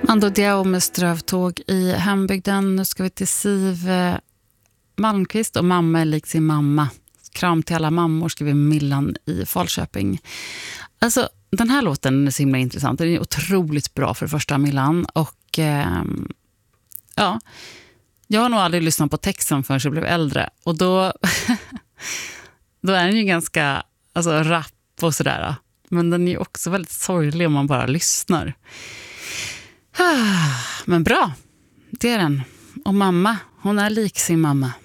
Mando Diao med Strövtåg i hembygden. Nu ska vi till Siv Malmqvist och Mamma är lik sin mamma. Kram till alla mammor, skriver Millan i Falköping. Alltså, den här låten är så himla intressant. Den är otroligt bra för första, Millan. Och ja, jag har nog aldrig lyssnat på texten förrän jag blev äldre. Och då, då är den ju ganska rapp och sådär. Men den är ju också väldigt sorglig om man bara lyssnar. Men bra, det är den. Och mamma, hon är lik sin mamma.